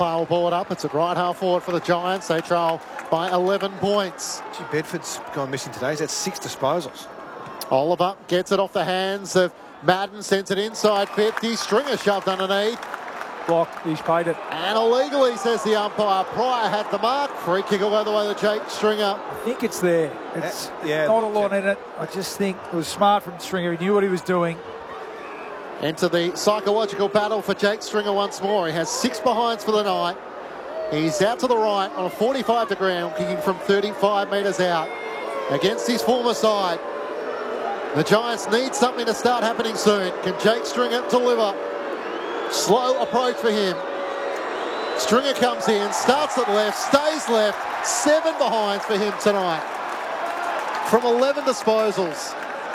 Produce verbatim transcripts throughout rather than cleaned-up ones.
umpire will ball it up. It's at right half forward for the Giants. They trail by eleven points. Gee, Bedford's gone missing today. He's had six disposals. Oliver gets it off the hands of Madden, sends it inside fifty. Stringer shoved underneath. Block, he's paid it. And illegally, says the umpire. Pryor had the mark. Free kick away the way to Jake Stringer. I think it's there. It's Uh, yeah. not a lot in it. I just think it was smart from Stringer. He knew what he was doing. Into the psychological battle for Jake Stringer once more. He has six behinds for the night. He's out to the right on a forty-five to ground, kicking from thirty-five metres out against his former side. The Giants need something to start happening soon. Can Jake Stringer deliver? Slow approach for him. Stringer comes in, starts at left, stays left. Seven behinds for him tonight from eleven disposals.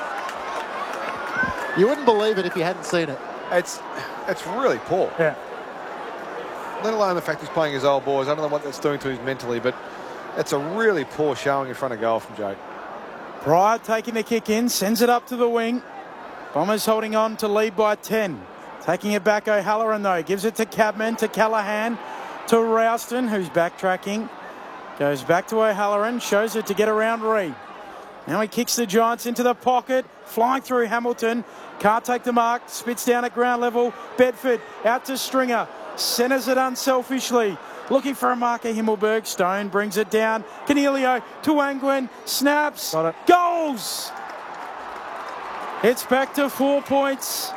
You wouldn't believe it if you hadn't seen it. It's it's really poor. Yeah. Let alone the fact he's playing his old boys. I don't know what that's doing to him mentally, but it's a really poor showing in front of goal from Jake. Pryor taking the kick in, sends it up to the wing. Bombers holding on to lead by ten. Taking it back, O'Halloran though. Gives it to Cabman, to Callaghan, to Rouston, who's backtracking. Goes back to O'Halloran, shows it to get around Reid. Now he kicks the Giants into the pocket, flying through Hamilton. Can't take the mark, spits down at ground level. Bedford out to Stringer, centres it unselfishly. Looking for a marker, Himmelberg. Stone brings it down. Canelio to Angwin, snaps, Got it. goals! It's back to four points.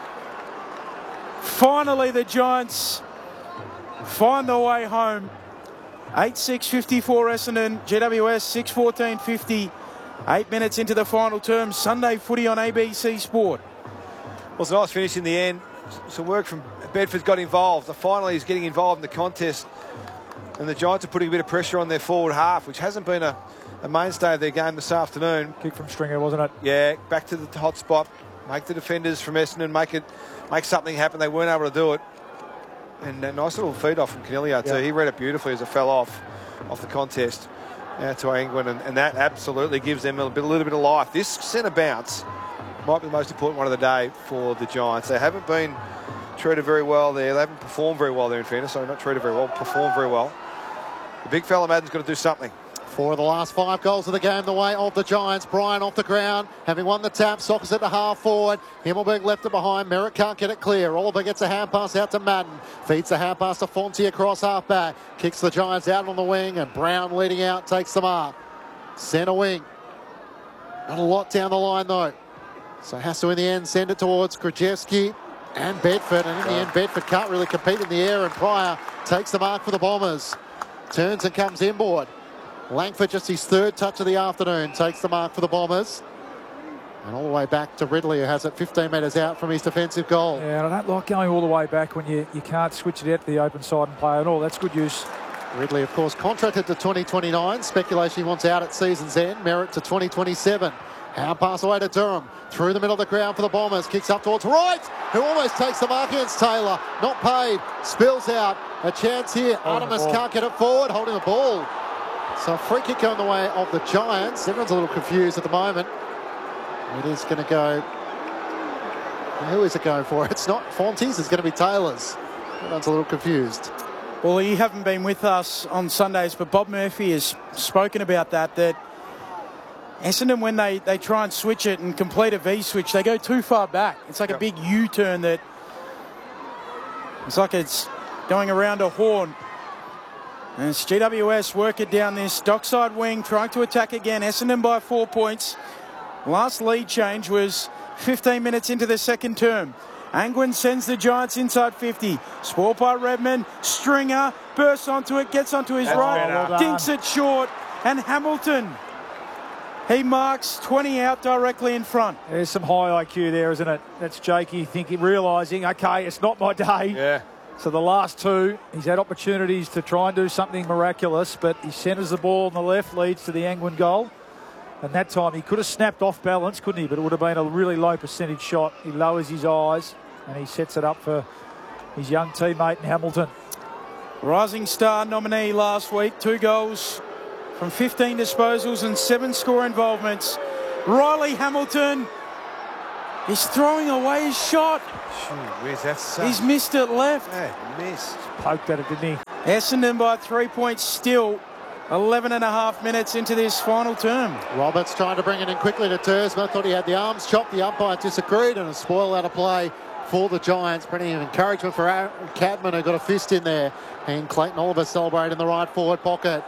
Finally, the Giants find the way home. eight six fifty-four Essendon, G W S six fourteen fifty. Eight minutes into the final term. Sunday footy on A B C Sport. Well, it's a nice finish in the end. Some work from Bedford's got involved. Finally, he's getting involved in the contest. And the Giants are putting a bit of pressure on their forward half, which hasn't been a, a mainstay of their game this afternoon. Kick from Stringer, wasn't it? Yeah, back to the hot spot. Make the defenders from Essendon make it, make something happen. They weren't able to do it. And a nice little feed off from Canelio too. Yeah. He read it beautifully as it fell off, off the contest. Out to Angwin, and, and that absolutely gives them a, bit, a little bit of life. This centre bounce might be the most important one of the day for the Giants. They haven't been treated very well there. They haven't performed very well there, in fairness. Sorry, not treated very well, performed very well. The big fella Madden's got to do something. Four of the last five goals of the game the way of the Giants. Brian off the ground, having won the tap, sockers it to half forward. Himmelberg left it behind. Merritt can't get it clear. Oliver gets a hand pass out to Madden. Feeds the hand pass to Fonte across half back. Kicks the Giants out on the wing, and Brown leading out takes the mark. Centre wing. Not a lot down the line though. So has to in the end send it towards Krajewski and Bedford. And in the end, Bedford can't really compete in the air, and Pryor takes the mark for the Bombers. Turns and comes inboard. Langford, just his third touch of the afternoon, takes the mark for the Bombers. And all the way back to Ridley, who has it fifteen metres out from his defensive goal. Yeah, and I don't like going all the way back when you, you can't switch it out to the open side and play and all. That's good use. Ridley, of course, contracted to twenty twenty-nine. Speculation he wants out at season's end. Merritt to twenty twenty-seven. Hand pass away to Durham. Through the middle of the ground for the Bombers. Kicks up towards Wright, who almost takes the mark against Taylor. Not paid. Spills out. A chance here. Holding the Artemis ball. can't get it forward. Holding the ball. So a free kick going the way of the Giants. Everyone's a little confused at the moment. It is going to go... Who is it going for? It's not Fonte's. It's going to be Taylor's. Everyone's a little confused. Well, you haven't been with us on Sundays, but Bob Murphy has spoken about that, that Essendon, when they, they try and switch it and complete a V-switch, they go too far back. It's like Yep. a big U-turn that... It's like it's going around a horn. And it's G W S work it down this dockside wing, trying to attack again. Essendon by four points. Last lead change was fifteen minutes into the second term. Angwin sends the Giants inside fifty. Spoiled by Redmond. Stringer bursts onto it, gets onto his That's right, better. dinks it short. And Hamilton, he marks twenty out directly in front. There's some high I Q there, isn't it? That's Jakey thinking, realising, okay, it's not my day. Yeah. So the last two, he's had opportunities to try and do something miraculous, but he centres the ball on the left, leads to the Angwin goal. And that time he could have snapped off balance, couldn't he? But it would have been a really low percentage shot. He lowers his eyes and he sets it up for his young teammate in Hamilton. Rising Star nominee last week, two goals from fifteen disposals and seven score involvements. Riley Hamilton is throwing away his shot. Gee whiz, that's so... He's missed it left. Yeah, miss. Poked at it, didn't he? Essendon by three points still. eleven and a half minutes into this final term. Roberts trying to bring it in quickly to Tersma. Thought he had the arms chopped. The umpire disagreed and a spoil out of play for the Giants. Plenty of encouragement for Aaron Cadman, who got a fist in there. And Clayton Oliver celebrating in the right forward pocket.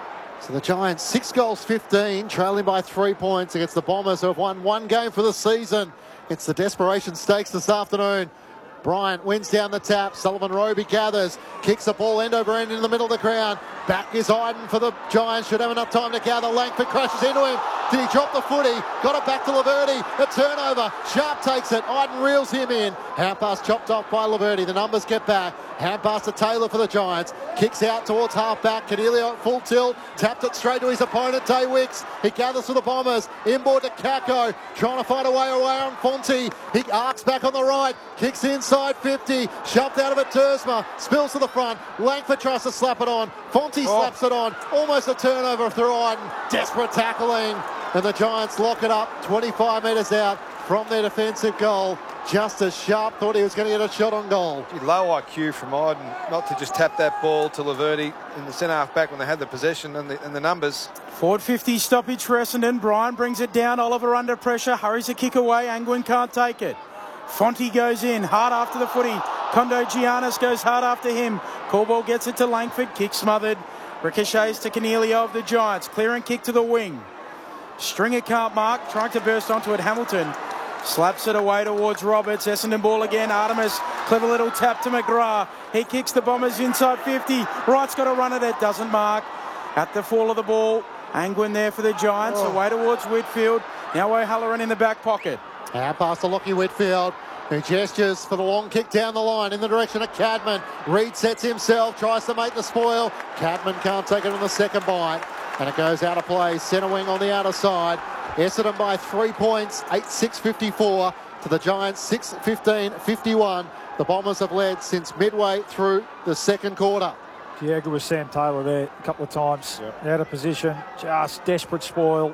So the Giants, six goals, fifteen, trailing by three points against the Bombers, who have won one game for the season. It's the desperation stakes this afternoon. Bryant wins down the tap. Sullivan Roby gathers, kicks the ball end over end in the middle of the ground. Back is Iden for the Giants. Should have enough time to gather. Langford crashes into him. Did he drop the footy? Got it back to Laverty. A turnover. Sharp takes it. Iden reels him in. Hand pass chopped off by Laverty. The numbers get back. Hand pass to Taylor for the Giants. Kicks out towards half back. Canelio at full tilt. Tapped it straight to his opponent, Day Wicks. He gathers for the Bombers. Inboard to Kako. Trying to find a way around Fonte. He arcs back on the right. Kicks inside fifty. Shoved out of it, Tersma. Spills to the front. Langford tries to slap it on. Fonte oh. slaps it on. Almost a turnover through Iden. Desperate tackling. And the Giants lock it up twenty-five metres out from their defensive goal. Just as Sharp thought he was going to get a shot on goal. Low I Q from Iden not to just tap that ball to Laverty in the centre half back when they had the possession and the, and the numbers. Forward fifty stoppage for Essendon. Bryan brings it down. Oliver under pressure. Hurries a kick away. Angwin can't take it. Fonte goes in. Hard after the footy. Kondo Giannis goes hard after him. Corbell gets it to Langford. Kick smothered. Ricochets to Canelio of the Giants. Clear and kick to the wing. Stringer can't mark. Trying to burst onto it. Hamilton slaps it away towards Roberts. Essendon ball again. Artemis. Clever little tap to McGrath. He kicks the Bombers inside fifty. Wright's got a run at it. Doesn't mark. At the fall of the ball. Angwin there for the Giants. Oh. Away towards Whitfield. Now O'Halloran in the back pocket. Out past to Lockie Whitfield, who gestures for the long kick down the line in the direction of Cadman. Reid sets himself, tries to make the spoil. Cadman can't take it on the second bite. And it goes out of play. Centre wing on the outer side. Essendon by three points, eight six fifty-four to the Giants, six fifteen fifty-one. The Bombers have led since midway through the second quarter. Yeah, good with Sam Taylor there a couple of times. Yep. Out of position, just desperate spoil.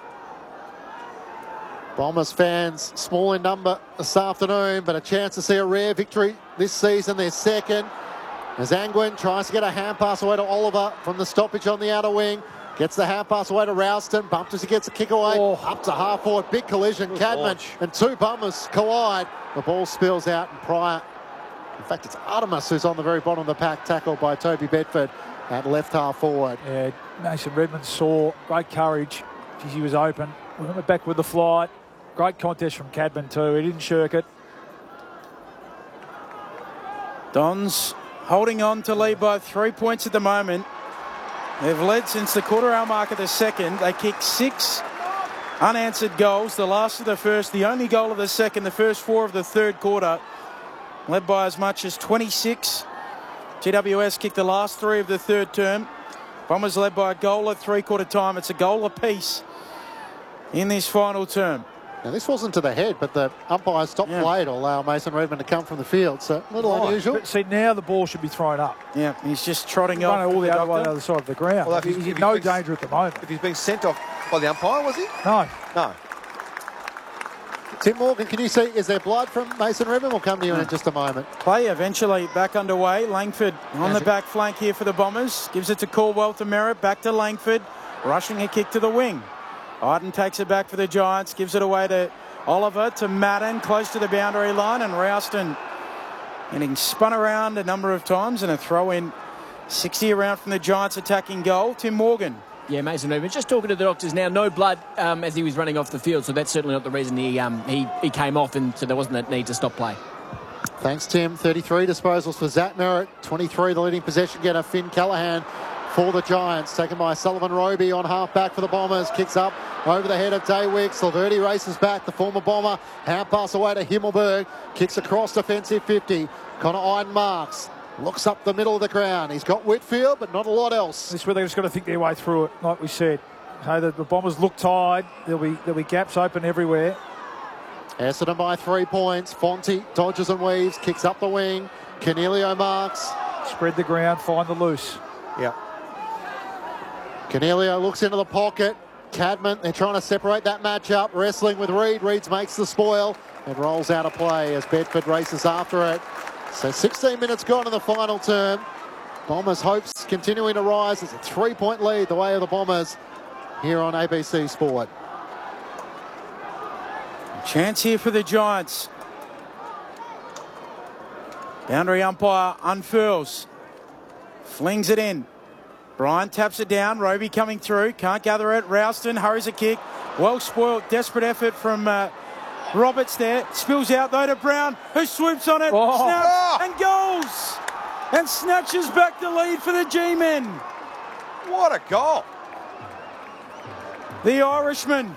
Bombers fans, small in number this afternoon, but a chance to see a rare victory this season, their second. As Angwin tries to get a hand pass away to Oliver from the stoppage on the outer wing. Gets the hand pass away to Ralston. Bumped as he gets a kick away. Oh. Up to half forward. Big collision. Cadman and two Bombers collide. The ball spills out and Pryor. In fact, it's Artemis who's on the very bottom of the pack, tackled by Toby Bedford at left half forward. Yeah, Mason Redmond saw great courage. Geez, he was open. We went back with the flight. Great contest from Cadman too. He didn't shirk it. Dons holding on to lead by three points at the moment. They've led since the quarter hour mark of the second. They kicked six unanswered goals. The last of the first, the only goal of the second, the first four of the third quarter. Led by as much as twenty-six. G W S kicked the last three of the third term. Bombers led by a goal at three-quarter time. It's a goal apiece in this final term. Now, this wasn't to the head, but the umpire stopped Yeah. play to allow Mason Redmond to come from the field. So a little Oh, unusual. But see, now the ball should be thrown up. Yeah, he's just trotting He's off. running all the the other way on the doctor. other side of the ground. Well, if he's, he's- he's if in no he's- danger at the moment. If he's been sent off by the umpire, was he? No. No. Tim Morgan, can you see, is there blood from Mason Redmond? We'll come to you in just a moment. Play eventually back underway. Langford on Has the it- back flank here for the Bombers. Gives it to Caldwell to Merritt. Back to Langford. Rushing a kick to the wing. Iden takes it back for the Giants. Gives it away to Oliver, to Madden, close to the boundary line. And Ralston getting spun around a number of times. And a throw in sixty around from the Giants attacking goal. Tim Morgan. Yeah, Mason Redmond. Just talking to the doctors now. No blood um, as he was running off the field. So that's certainly not the reason he, um, he, he came off. And so there wasn't that need to stop play. Thanks, Tim. thirty-three disposals for Zach Merritt. twenty-three, the leading possession getter, Finn Callahan for the Giants. Taken by Sullivan Roby on half-back for the Bombers. Kicks up over the head of Day Wicks. Laverty races back, the former Bomber. Hand pass away to Himmelberg. Kicks across defensive fifty. Connor Iden marks. Looks up the middle of the ground. He's got Whitfield, but not a lot else. This is where they've just got to think their way through it, like we said. So the, the Bombers look tired. There'll be, there'll be gaps open everywhere. Essendon by three points. Fonte dodges and weaves. Kicks up the wing. Canelio marks. Spread the ground, find the loose. Yeah. Canelio looks into the pocket. Cadman, they're trying to separate that matchup. Wrestling with Reid. Reid makes the spoil. It rolls out of play as Bedford races after it. So sixteen minutes gone in the final term. Bombers' hopes continuing to rise. It's a three-point lead the way of the Bombers here on A B C Sport. Chance here for the Giants. Boundary umpire unfurls. Flings it in. Bryan taps it down. Roby coming through. Can't gather it. Ralston hurries a kick. Well spoiled. Desperate effort from uh, Roberts there. Spills out though to Brown, who swoops on it. Oh. Snaps Oh. and goals. And snatches back the lead for the G-men. What a goal. The Irishman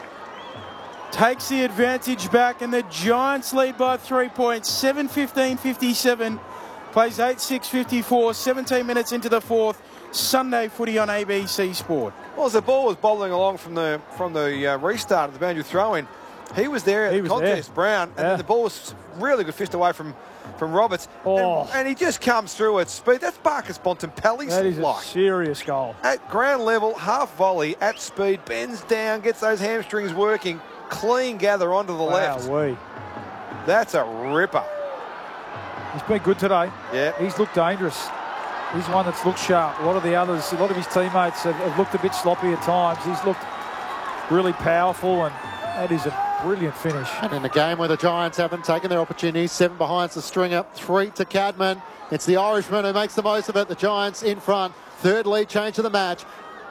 takes the advantage back, and the Giants lead by three points. seven fifteen fifty-seven. Plays eight six fifty-four. seventeen minutes into the fourth. Sunday footy on A B C Sport. Well, as the ball was bobbling along from the from the uh, restart of the boundary throw-in, he was there at He the was contest, there. Brown, and Yeah. then the ball was really good fished away from, from Roberts. Oh. And, and he just comes through at speed. That's Marcus Bontempelli's That is a like. serious goal. At ground level, half volley, at speed, bends down, gets those hamstrings working, clean gather onto the left. Wow-wee. That's a ripper. He's been good today. Yeah. He's looked dangerous. He's one that's looked sharp. A lot of the others, a lot of his teammates have, have looked a bit sloppy at times. He's looked really powerful, and that is a brilliant finish. And in a game where the Giants haven't taken their opportunities, seven behind's the stringer, three to Cadman. It's the Irishman who makes the most of it. The Giants in front. Third lead change of the match.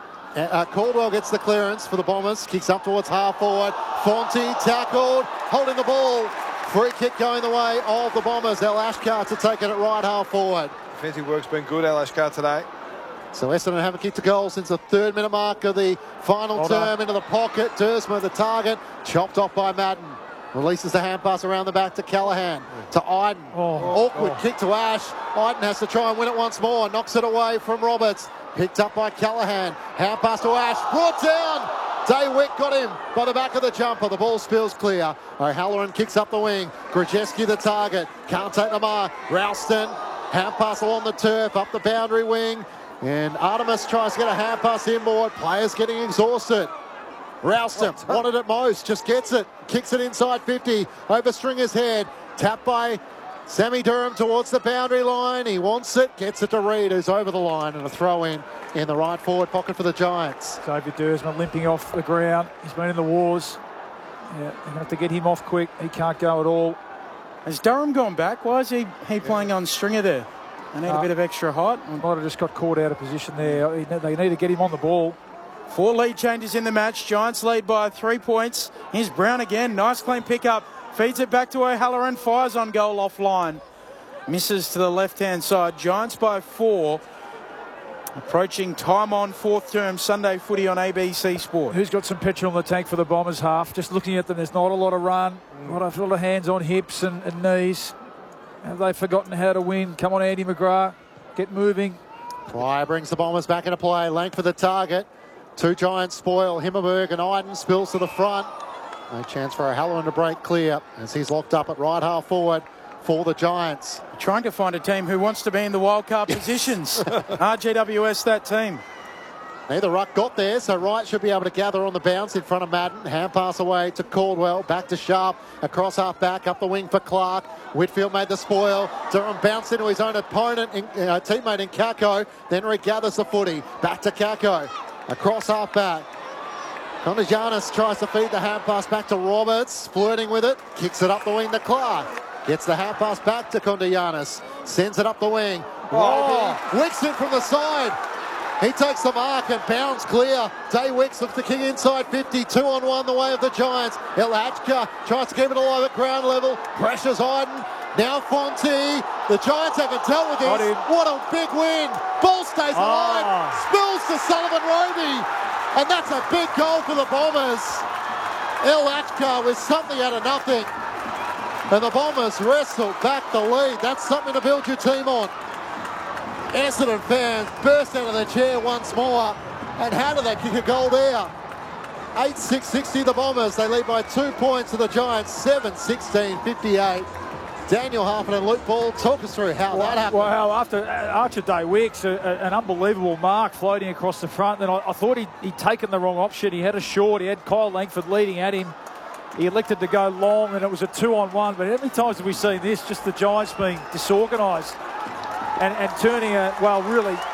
Uh, Caldwell gets the clearance for the Bombers. Kicks up towards half forward. Fonte tackled, holding the ball. Free kick going the way of the Bombers. El Ashkar to take it at right half forward. Defensive work's been good, El Ashkar, today. So Essendon haven't kicked a goal since the third minute mark of the final Well term. done. Into the pocket. Dursma, the target, chopped off by Madden. Releases the hand pass around the back to Callaghan. To Iden. Oh, Awkward oh. kick to Ash. Iden has to try and win it once more. Knocks it away from Roberts. Picked up by Callaghan. Hand pass to Ash. Brought down. Daywick got him by the back of the jumper. The ball spills clear. O'Halloran kicks up the wing. Grzeski the target. Can't take the mark. Ralston. Hand pass along the turf. Up the boundary wing. And Artemis tries to get a hand pass inboard. Players getting exhausted. Ralston wanted it most. Just gets it. Kicks it inside fifty. Over Stringer's head. Tapped by Sammy Durham towards the boundary line. He wants it. Gets it to Reid, who's over the line. And a throw in in the right forward pocket for the Giants. Xavier Dursman limping off the ground. He's been in the wars. Yeah, they're going to have to get him off quick. He can't go at all. Has Durham gone back? Why is he, he playing on Stringer there? They need Uh, a bit of extra height. Might have just got caught out of position there. He- They need to get him on the ball. Four lead changes in the match. Giants lead by three points. Here's Brown again. Nice clean pickup. Feeds it back to O'Halloran. Fires on goal offline. Misses to the left-hand side. Giants by four. Approaching time on fourth term Sunday footy on A B C Sport. Who's got some petrol in the tank for the Bombers half? Just looking at them, there's not a lot of run. A lot of, a lot of hands on hips and, and knees. Have they forgotten how to win? Come on, Andy McGrath. Get moving. Pryor brings the Bombers back into play. Length for the target. Two Giants spoil. Himmelberg and Iden spills to the front. No chance for O'Halloran to break clear as he's locked up at right half forward for the Giants. Trying to find a team who wants to be in the wildcard positions. R G W S, that team. Neither ruck got there, so Wright should be able to gather on the bounce in front of Madden. Hand pass away to Caldwell, back to Sharp, across half back, up the wing for Clark. Whitfield made the spoil. Durham bounced into his own opponent, in, uh, teammate in Kako, then regathers the footy. Back to Kako, across half back. Kondigianis tries to feed the hand pass back to Roberts, flirting with it, kicks it up the wing to Clark. Gets the hand pass back to Kondigianis, sends it up the wing. Oh. Wicks it from the side. He takes the mark and bounds clear. Day Wicks looks to kick inside fifty. Two on one the way of the Giants. Elachka tries to keep it alive at ground level. Pressures Iden. Now Fonte. The Giants haven't dealt with Got this. him. What a big win. Ball stays alive. Oh. Spills to Sullivan Roby. And that's a big goal for the Bombers. Elachka with something out of nothing. And the Bombers wrestle back the lead. That's something to build your team on. Essendon fans burst out of their chair once more. And how did they kick a goal there? eight six sixty the Bombers. They lead by two points to the Giants. seven sixteen fifty-eight. Daniel Harper and Luke Ball, talk us through how that happened. Well, after uh, Archer Day Wicks, a, a, an unbelievable mark floating across the front. Then I, I thought he'd, he'd taken the wrong option. He had a short. He had Kyle Langford leading at him. he elected to go long, and it was a two-on-one. But how many times have we seen this? Just the Giants being disorganised and, and turning a, well, really